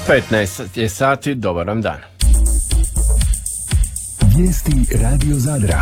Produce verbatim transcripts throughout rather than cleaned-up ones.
petnaest je sati, dobar vam dan. Vijesti Radio Zadra.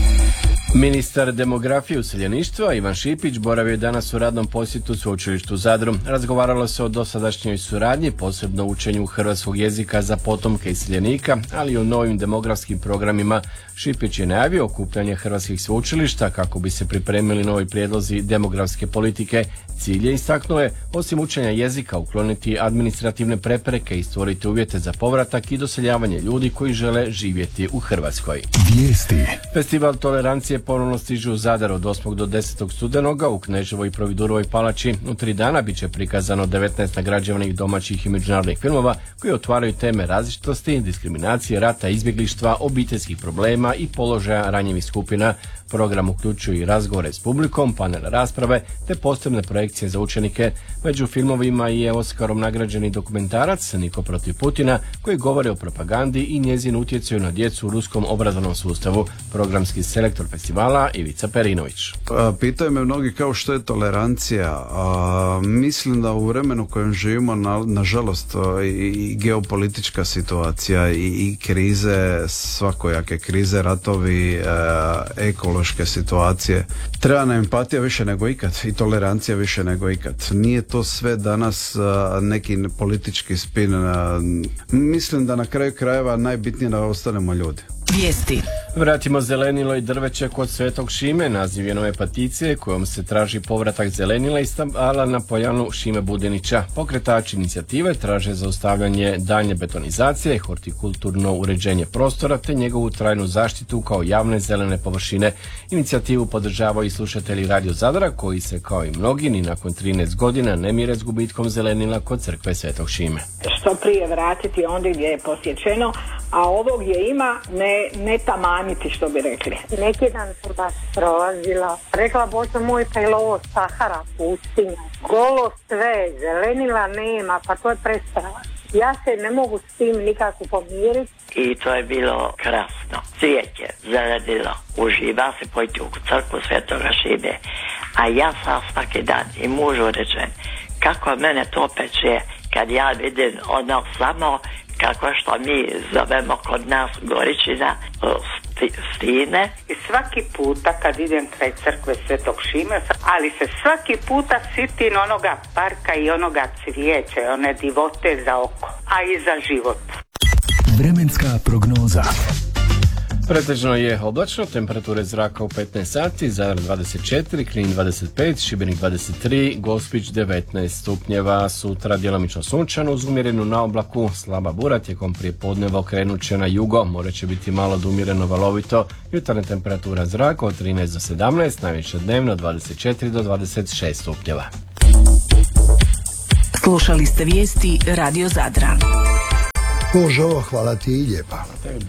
Ministar demografije i useljeništva Ivan Šipić boravio je danas u radnom posjetu Sveučilištu u Zadru. Razgovaralo se o dosadašnjoj suradnji, posebno učenju hrvatskog jezika za potomke iseljenika, ali i o novim demografskim programima. Šipić je najavio okupljanje hrvatskih sveučilišta kako bi se pripremili novi prijedlozi demografske politike. Cilj je, istaknuo je, osim učenja jezika, ukloniti administrativne prepreke i stvoriti uvjete za povratak i doseljavanje ljudi koji žele živjeti u Hrvatskoj. Vijesti. Festival tolerancije ponovno stiže u Zadar od osmog do desetog studenoga u Kneževoj i Providurovoj palači. U tri dana bit će prikazano devetnaest nagrađevanih domaćih i međunarodnih filmova koji otvaraju teme različitosti, diskriminacije, rata, izbjeglištva, obiteljskih problema i položaja ranjivih skupina. Program uključuje i razgovore s publikom, panel rasprave te posebne projekcije za učenike. Među filmovima je Oskarom nagrađeni dokumentarac Niko protiv Putina koji govori o propagandi i njezin utjecaju na djecu u ruskom obrazovnom sustavu. Programski selektor festivala Ivica Perinović. Pitaju me mnogi kao što je tolerancija. A, mislim da u vremenu u kojem živimo, na, nažalost, i, i geopolitička situacija i, i krize, svakojake krize, ratovi, e, ekološke situacije, treba nam empatija više nego ikad i tolerancija više nego ikad. Nije to sve danas a, neki politički spin. A, mislim da na kraju krajeva najbitnije da ostanemo ljudi. Vijesti. Vratimo zelenilo i drveće kod Svetog Šime, naziv je nove peticije kojom se traži povratak zelenila i stabala na Poljanu Šime Budinića. Pokretači inicijative traže zaustavljanje daljnje betonizacije, hortikulturno uređenje prostora te njegovu trajnu zaštitu kao javne zelene površine. Inicijativu podržavaju i slušatelji Radio Zadra koji se kao i mnogi ni nakon trinaest godina ne mire s gubitkom zelenila kod crkve Svetog Šime. Što prije vratiti onda gdje je posjećeno, a ovo gdje ima ne, ne tamaniti, što bi rekli. Neki dan sam baš prolazila, rekla Bože moj, pa je ovo Sahara, pustinja, golo sve, zelenila nema, pa to je prestrava. Ja se ne mogu s tim nikako pomiriti. I to je bilo krasno. Cvijeće, zelenilo, uživa se pojti u crkvu Svetoga Šime, a ja sam svaki dan i mužu rečem kako mene to peče kad ja vidim ono samo kako što mi zovemo kod nas Goričina sti, stine. I svaki puta kad idem kraj crkve Svetog Šime, ali se svaki puta sitim onoga parka i onoga cvijeća, one divote za oko, a i za život. Vremenska prognoza. Pretežno je oblačno, temperature zraka u petnaest sati, Zadar dvadeset četiri, Knin dvadeset pet, Šibenik dvadeset tri, Gospić devetnaest stupnjeva, sutra djelomično sunčano uz umjerenu naoblaku, slaba bura tijekom prijepodneva okrenut će na jugo, more će biti malo do umjereno valovito, jutarnja temperatura zraka od trinaest do sedamnaest, najviše dnevno dvadeset četiri do dvadeset šest stupnjeva. Slušali ste vijesti Radio Zadra. Božo, hvala ti i lijepa.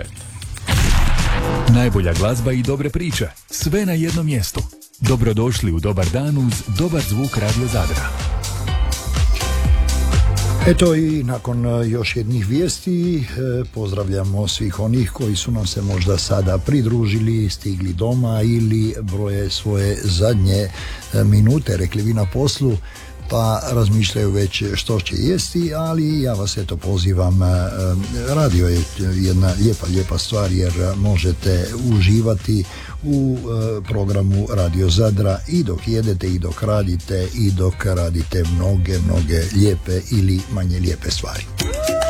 Najbolja glazba i dobre priče, sve na jednom mjestu. Dobrodošli u Dobar dan uz dobar zvuk Radio Zadra. Eto i nakon još jednih vijesti pozdravljamo svih onih koji su nam se možda sada pridružili, stigli doma ili broje svoje zadnje minute, rekli vi na poslu, pa razmišljaju već što će jesti, ali ja vas eto pozivam, radio je jedna lijepa, lijepa stvar jer možete uživati u programu Radio Zadra i dok jedete i dok radite i dok radite mnoge, mnoge lijepe ili manje lijepe stvari.